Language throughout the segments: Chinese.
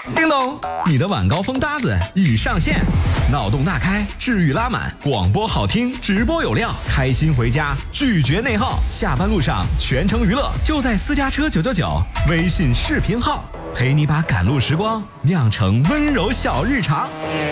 叮咚，你的晚高峰搭子已上线，脑洞大开，治愈拉满，广播好听，直播有料，开心回家，拒绝内耗。下班路上全程娱乐，就在私家车999微信视频号，陪你把赶路时光酿成温柔小日常。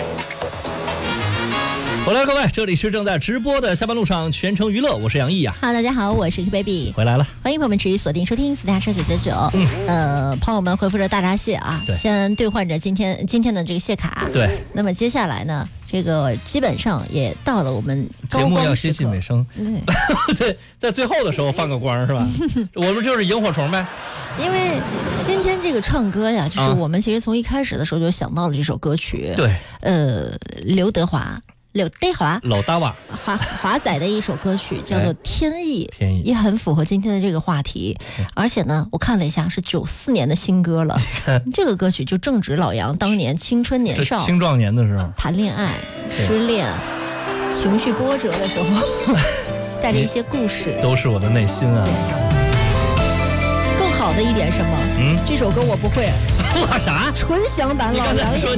回来各位，这里是正在直播的下班路上全程娱乐，我是杨毅啊。 Hello， 大家好，我是 Baby， 回来了， 欢迎朋友们持续锁定收听私家车999。朋友们回复着大闸蟹啊，先兑换着今天的这个蟹卡。 对， 那么接下来呢，这个基本上也到了我们节目要接近尾声。 对， 对，在最后的时候放个光是吧？我们就是萤火虫呗。 因为今天这个唱歌呀，就是我们其实从一开始的时候就想到了这首歌曲。 对， 刘德华老大娃华仔的一首歌曲叫做《天意》，也很符合今天的这个话题。而且呢，我看了一下，是94年的新歌了。这个歌曲就正值老杨当年青春年少、 青壮年的时候， 谈恋爱、失恋、情绪波折的时候，带着一些故事， 都是我的内心啊。 更好的一点什么？这首歌我不会。 啥？ 纯享版老杨。 你刚才说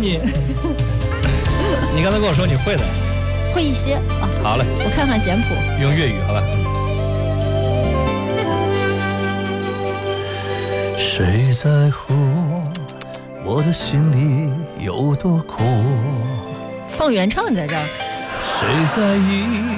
你刚才跟我说你会的。 会一些啊， 好嘞， 我看看简谱， 用粤语好吧。 谁在乎我的心里有多苦？ 放原唱在这儿。 谁在意